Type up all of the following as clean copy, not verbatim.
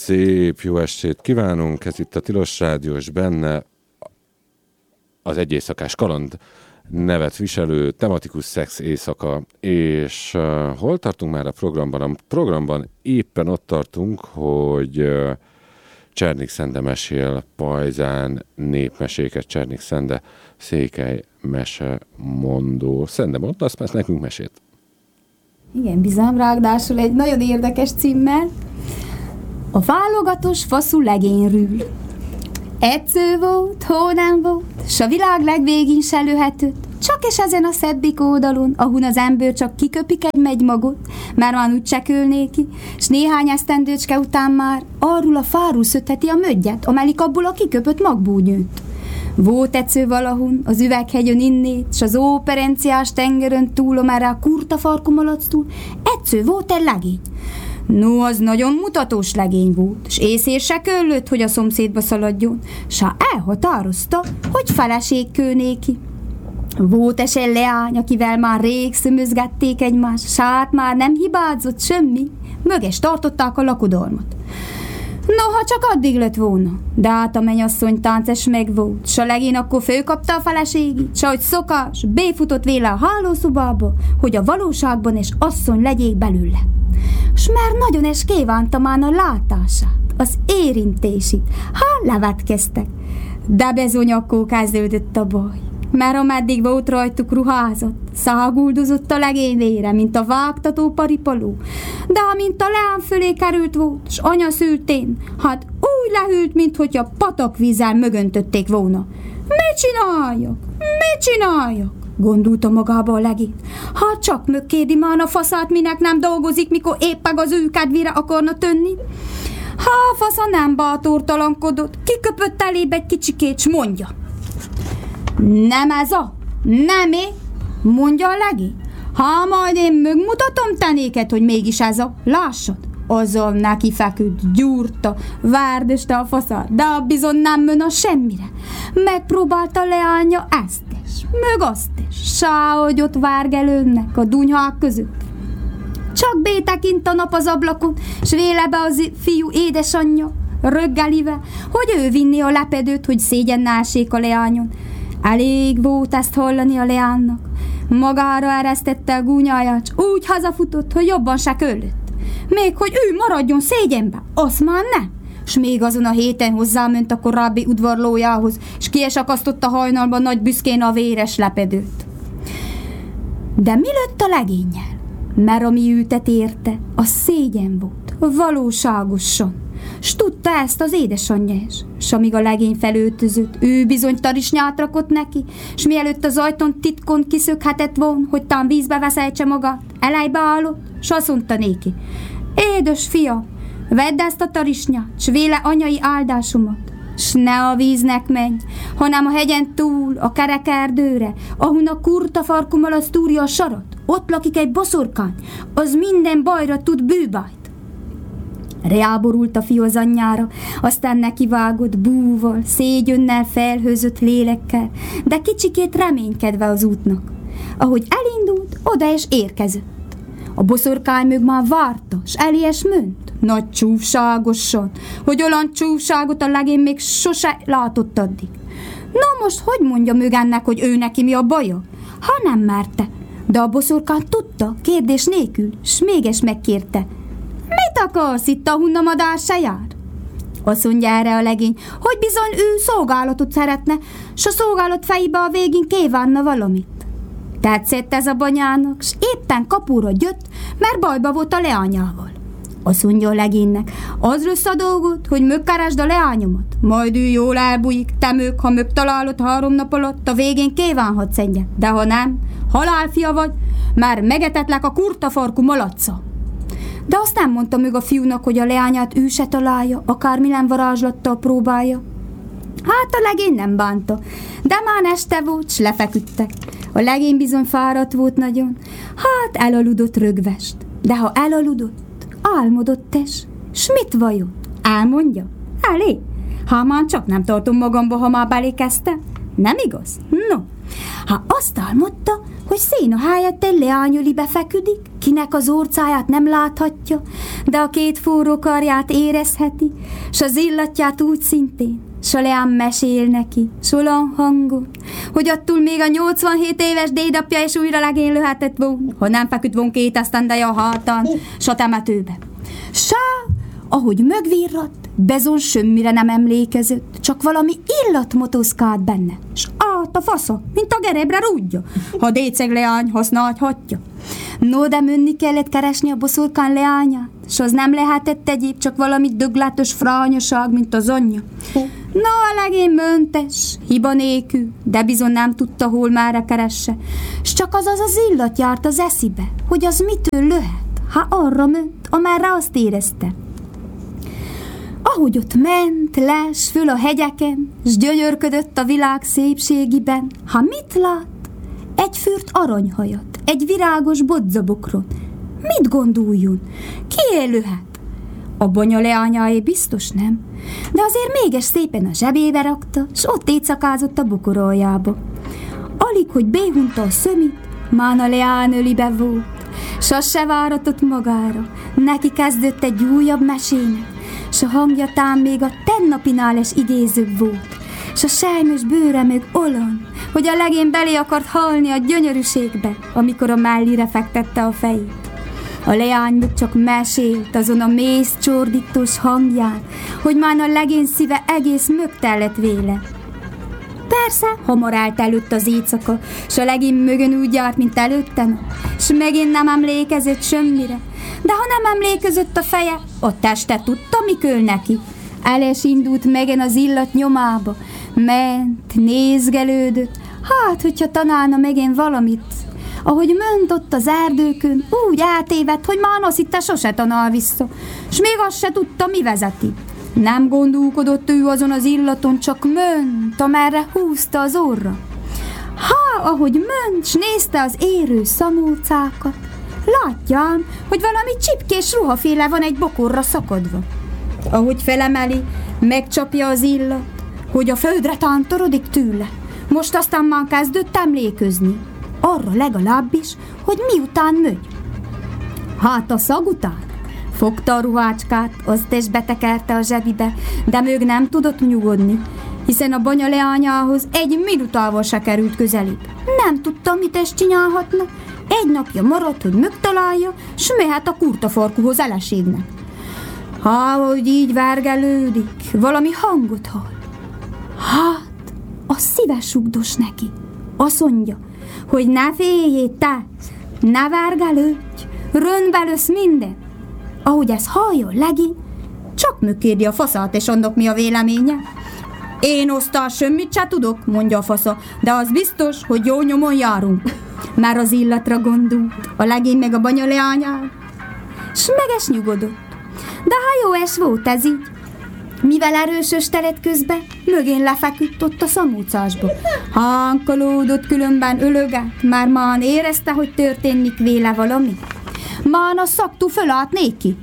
Szép jó estét kívánunk, ez itt a Tilos Rádió, és benne az Egy éjszakás kaland nevet viselő tematikus szex éjszaka. És hol tartunk már a programban? A programban éppen ott tartunk, hogy Csernik Szende mesél pajzán népmeséket. Csernik Szende, székely mesemondó. Szende, mondasz már nekünk mesét? Igen, bizony, ráadásul egy nagyon érdekes címmel. A válogatós faszú legényrül. Edző volt, hónán volt, s a világ legvégén se lőhetőt. Csak és ezen a szebbik oldalon, ahun az ember csak kiköpik egy megymagot, mert már úgy csekölnéki, s néhány esztendőcske után már arról a fáról szötheti a möggyet, amelik abból a kiköpött magbúnyőt. Volt edző valahun, az üveghegyön innét, s az óperenciás tengerön túl, amerre a kurta farkumalactól, edző volt egy legény. No, az nagyon mutatós legény volt, s észér se köllött, hogy a szomszédba szaladjon, s ha elhatározta, hogy feleségkő néki. Volt egy leány, akivel már rég szömözgették egymást, s hát már nem hibázott semmi, möges tartották a lakodalmat. Noha csak addig lett volna, de hát a mennyasszony tánces meg volt, s a legény akkor fölkapta a feleségét, s ahogy szokás, befutott véle a hálószobába, hogy a valóságban és asszony legyék belőle. S már nagyon es kívánta már a látását, az érintését, levetkeztek, de bizony akkor kezdődött a baj. Mert ameddig volt rajtuk ruházat, száguldozott a legény vére, mint a vágtató paripaló, de amint a leán fölé került volt, s anya szültén, hát úgy lehűlt, minthogyha patakvízzel mögöntötték volna. Mit csináljak? Gondolta magába a legény. Hát csak mögkédi már a faszát, minek nem dolgozik, mikor éppen az ő kedvére akarna tönni. A fasza nem bátortalankodott, kiköpött elébe egy kicsikét, s mondja. Nem ez a? Nem én? Mondja a legény. Ha majd én megmutatom tenéket, hogy mégis ez a, lássad. Azon neki feküdt, gyúrta, várdöste a faszát, de bizony nem mön a semmire. Megpróbálta leállja ezt is, meg azt is, hogy ott várgelőnnek a dunyhák között. Csak bétekint a nap az ablakon, s véle be az fiú édesanyja, röggelive, hogy ő vinni a lepedőt, hogy szégyennel essék a leányon. Elég volt ezt hallani a leánnak. Magára eresztette a gúnyáját, úgy hazafutott, hogy jobban se köllött. Még hogy ő maradjon szégyenbe, azt már nem. S még azon a héten hozzáment a korábbi udvarlójához, s kiesakasztotta hajnalban nagy büszkén a véres lepedőt. De mi lett a legénnyel? Mert ami őtet érte, a szégyen volt, valóságosan. S tudta ezt az édesanyja is. S amíg a legény felöltözött, ő bizony tarisnyát rakott neki, s mielőtt az ajtón titkon kiszökhetett volna, hogy tán vízbe veszejtse magát, elejbe állott, s azt mondta néki. Édes fia, vedd ezt a tarisnyát, s véle anyai áldásomat, s ne a víznek menj, hanem a hegyen túl, a kerek erdőre, ahon a kurta farkumalac túrja a sarat, ott lakik egy boszorkány, az minden bajra tud bűbájt. Reáborult a fiú az anyjára, aztán nekivágott búval, szégyönnel felhőzött lélekkel, de kicsikét reménykedve az útnak. Ahogy elindult, oda is érkezett. A boszorkány mög már várta, s elélyes ment, nagy csúfságosan, hogy olyan csúfságot a legény még sose látott addig. Na most hogy mondja mög ennek, hogy ő neki mi a baja? Ha nem merte, de a boszorkány tudta, kérdés nélkül, s méges megkérte. Mit akarsz itt, ahun a madár se jár? Azt mondja erre a legény, hogy bizony ő szolgálatot szeretne, s a szolgálat fejébe a végén kívánna valamit. Tetszett ez a banyának, s éppen kapura jött, mert bajba volt a leányával. Azt mondja a legénynek, az rossz a dolgot, hogy megkeresd a leányomat, majd ő jól elbújik, te mög, ha megtalálod 3 nap alatt, a végén kívánhatsz egyet, de ha nem, halálfia vagy, már megetetlek a kurtafarkú malacca. De azt nem mondta meg a fiúnak, hogy a leányát ő se találja, akármilyen varázslattal próbálja. Hát a legény nem bánta, de már este volt, s lefeküdtek. A legény bizony fáradt volt nagyon, hát elaludott rögvest. De ha elaludott, álmodott es. S mit vajon? Elmondja? Elé? Ha már csak nem tartom magamba, ha már belé kezdtem. nem igaz? No, azt álmodta, hogy széna helyett egy leányölibe feküdik, kinek az orcáját nem láthatja, de a két forró karját érezheti, s az illatját úgy szintén, s a leány mesél neki, s olyan hangon, hogy attól még a 87 éves dédapja is újra legén löhetett volna, ha nem feküdt volna két esztendeje a hátán, s a temetőbe. Ahogy mögvirradt, Bezon semmire nem emlékezett, csak valami illat motoszkált benne, s a fasza, mint a gerebre rúdja, ha déceg leány használhatja. No, de menni kellett keresni a boszorkán leányát, s az nem lehetett egyéb, csak valami dögletes frányaság, mint az anyja. No, a legény möntes, hiba nélkül, de bizony nem tudta, hol merre keresse, s csak az illat járt az eszibe, hogy az mitől löhet, arra ment, amerre azt érezte. Ahogy ott ment, les föl a hegyeken, s gyönyörködött a világ szépségiben, mit lát? Egy fürt aranyhajat, egy virágos bodzabokron. Mit gondoljon? Ki élőhet? A banya leányáé biztos nem, de azért mégis szépen a zsebébe rakta, s ott éjszakázott a bokoroljába. Alig, hogy béhunta a szömit, már a leány ölibe volt, s az se váratott magára, neki kezdett egy újabb mesének, s a hangja tám még a tennapinál idézőbb volt, s a sejmös bőre meg olyan, hogy a legény belé akart halni a gyönyörűségbe, amikor a mellire fektette a fejét. A leány meg csak mesélt azon a mész csordítós hangján, hogy már a legény szíve egész mögtel lett véle. Persze, hamar állt előtt az éjszaka, s a legény mögön úgy járt, mint előtte, s megint nem emlékezett semmire, de ha nem emlékezett a feje, a teste tudta, mikor neki. El is indult megint az illat nyomába, ment, nézgelődött, hogyha tanálna megint valamit. Ahogy ment ott az erdőkön, úgy eltévedt, hogy már azt hitte, sose tanál vissza, s még azt se tudta, mi vezeti. Nem gondolkodott ő azon az illaton, csak ment, amerre húzta az orra. Ahogy ment, s nézte az érő szamócákat, látjám, hogy valami csipkés ruhaféle van egy bokorra szakadva. Ahogy felemeli, megcsapja az illat, hogy a földre tántorodik tőle. Most aztán már kezdett emléközni. Arra legalábbis, hogy miután megy. A szag után fogta a ruhácskát, azt is betekerte a zsebibe, de mög nem tudott nyugodni, hiszen a banya leányához egy minutával se került közelébb. Nem tudta, mit is csinálhatna. Egy napja maradt, hogy megtalálja, s mehet a kurtafarkuhoz eleségnek. Hogy így vergelődik, valami hangot hall. A szíve sugdos neki. Azt mondja, hogy ne féljél te, ne vergelődj, röntbe lösz minden. Ahogy ez halljon legény, csak megkérdi a faszát, és annak mi a véleménye. Én osztál semmit se tudok, mondja a fasza, de az biztos, hogy jó nyomon járunk. Már az illatra gondolt, a legény meg a banya leányára, s meges nyugodott. De jó es volt ez így. Mivel erősös telet közben, mögén lefeküdt ott a szamúcásba. Hánkolódott, különben ölögett, már érezte, hogy történik véle valami. Már a szaktú fölállt néki.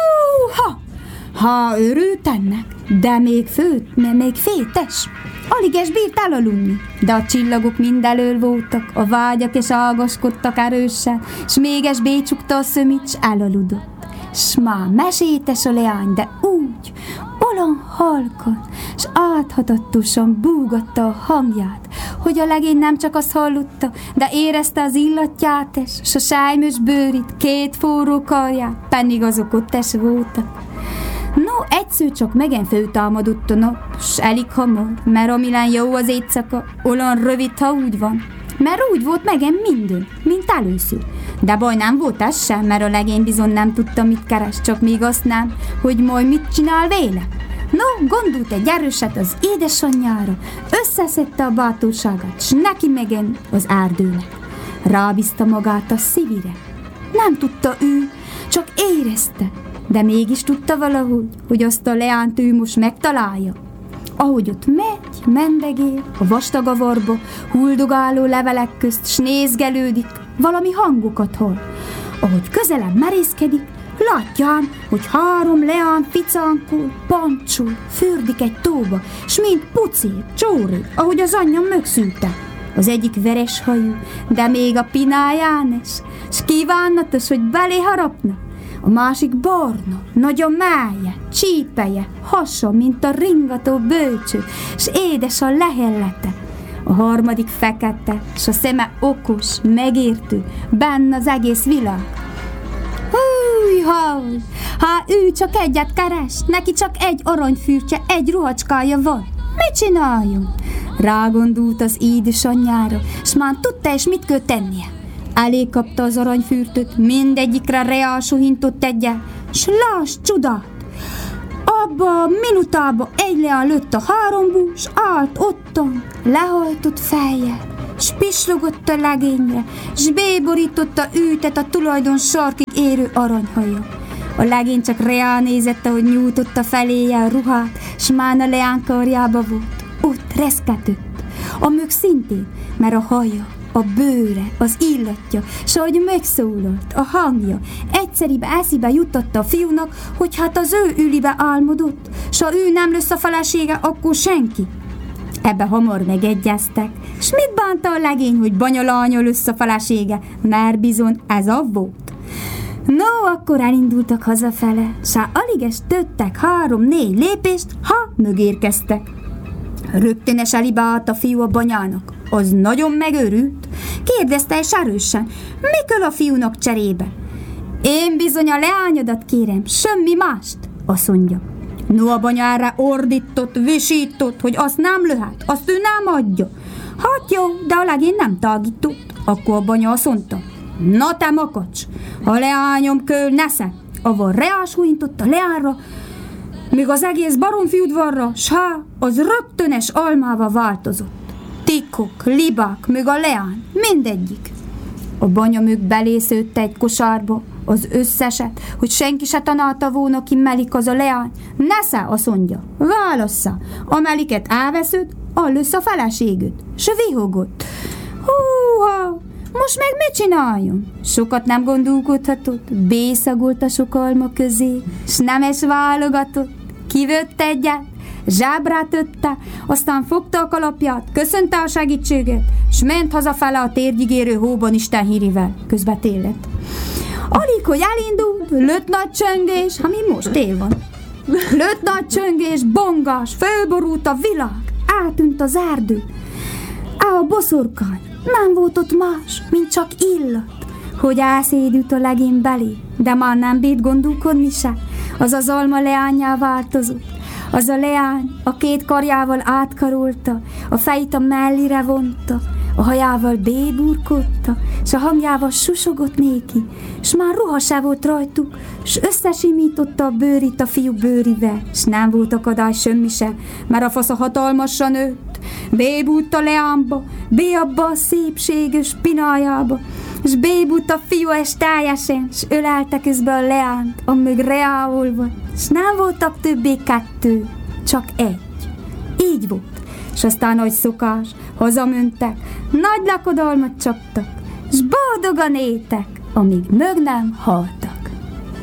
Örült ennek, de még fétes. Alig es bírt elaludni, de a csillagok mindelől voltak, a vágyak és ágaskodtak erősen, s méges bécsukta a szömit, s elaludott. S már mesétes a leány, de úgy, olyan halkan, s áthatatosan búgatta a hangját, hogy a legény nem csak azt hallotta, de érezte az illatját is, s a sájmos bőrit, két forró karját, pedig azok ott es voltak. No, egyszer csak megint föltámadott a nap, s elég hamar, mert amilyen jó az éjszaka, olyan rövid, ha úgy van. Mert úgy volt megint minden, mint először. De baj nem volt ez sem, mert a legény bizony nem tudta, mit keres, csak még azt nem, hogy majd mit csinál véle. No, gondolt egy erőset az édesanyjára, összeszedte a bátorságát, s neki megint az erdőnek. Rábízta magát a szívire. Nem tudta ő, csak érezte, de mégis tudta valahogy, hogy azt a leányt ő most megtalálja. Ahogy ott mendegél, a vastag avarba, huldogáló levelek közt, s nézgelődik, valami hangokat hall. Ahogy közelebb merészkedik, Látjám, hogy 3 leán ficánkul, pancsul, fürdik egy tóba, s mind pucér, csóri, ahogy az anyja megszülte. Az egyik veres hajú, de még a pináján is, s kívánatos, hogy belé harapna. A másik barna, nagy a mája, csípeje, hasa, mint a ringató bölcső, s édes a lehellete. A harmadik fekete, s a szeme okos, megértő, benne az egész világ. Húj, ha ő csak egyet keres, neki csak egy aranyfürtje, egy ruhacskája van. Mit csináljon? Rágondult az édesanyjára, s már tudta is, mit kell tennie. Elé kapta az aranyfürtöt, mindegyikre reálsuhintott egyet, s láss csodát! Abba a minutába egy leán lőtt a 3 bús, állt ottan, lehajtott fejjel, s pislogott a legényre, s béborította őtet a tulajdon sarkig érő aranyhaja. A legény csak reál nézett, ahogy nyújtotta feléje a ruhát, s már a leán karjába volt. Ott reszketett. A mög szintén, mert a haja, a bőre, az illatja, s ahogy megszólalt, a hangja, egyszeribe eszébe juttatta a fiúnak, hogy hát az ő ülibe álmodott, s ha ő nem lesz a felesége, akkor senki. Ebbe hamar megegyeztek, s mit bánta a legény, hogy banyalánya lesz a felesége, mert bizony ez a volt. No, akkor elindultak hazafele, s alig es tettek 3-4 lépést, ha mögérkeztek. Rögtönös elébe állt a fiú a banyának. Az nagyon megőrült. Kérdezte is erősen, mi kell a fiúnak cserébe? Én bizony a leányodat kérem, semmi mást, azt mondja. No, a banya erre ordított, visított, hogy azt nem lehet, azt ő nem adja. Hát jó, de a legény nem tágított. Akkor a banya azt mondta, na te makacs, a leányom köl nesze. Avval reás hújintott a leánra, míg az egész baromfiudvarra, s az rögtönös almával változott. Tikok, libák, még a leán, mindegyik. A banya mög belésződte egy kosárba, az összeset, hogy senki se tanálta volna, ki melik az a leány. Nesze, azt mondja, válassza, a meliket elvesződ, allössz a feleségüt. S vihogott. Húha, most meg mit csináljon? Sokat nem gondolkodhatott, bészagolt a sok alma közé, s nemes válogatott, kivött egyet, zsábrát ötte, aztán fogta a kalapját, köszönte a segítséget, s ment hazafele a térgyigérő hóban Isten hírivel, közbe télett. Alig, hogy elindult, lőtt nagy csöngés, ha mi most tél van. Lőtt nagy csöngés, bongás, fölborult a világ, eltűnt az erdő. A boszorkány, nem volt ott más, mint csak illat, hogy elszédült a legény belé, de már nem bírt gondolkodni se, az az alma leányá változott. Az a leány a 2 karjával átkarolta, a fejét a mellire vonta, a hajával béburkodta, s a hangjával susogott néki, s már ruha se volt rajtuk, s összesimította a bőrit a fiú bőrivel, s nem volt akadály semmi se, mert a fasza hatalmasan nőtt, bébult a leánba, abba a szépséges pinájába, s bébult a fiú és teljesen, s ölelte közben a leánt, amíg reálolva, s nem voltak többé 2, csak 1. Így volt. S aztán, hogy szokás, hazamentek, nagy lakodalmat csaptak, s boldogan éltek, amíg mög nem halt.